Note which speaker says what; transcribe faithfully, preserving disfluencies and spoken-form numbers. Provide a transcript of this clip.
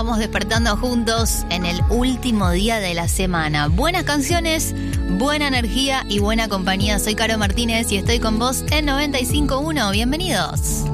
Speaker 1: Vamos despertando juntos en el último día de la semana. Buenas canciones, buena energía y buena compañía. Soy Caro Martínez y estoy con vos en noventa y cinco punto uno. Bienvenidos.